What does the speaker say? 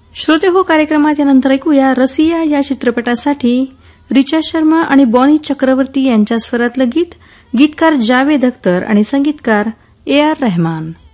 श्रोते हो कार्यक्रमात यानंतर ऐकूया रसिया या चित्रपटासाठी रिचा शर्मा आणि बॉनी चक्रवर्ती यांच्या स्वरातलं गीत. गीतकार जावेद अख्तर आणि संगीतकार A.R. रहमान.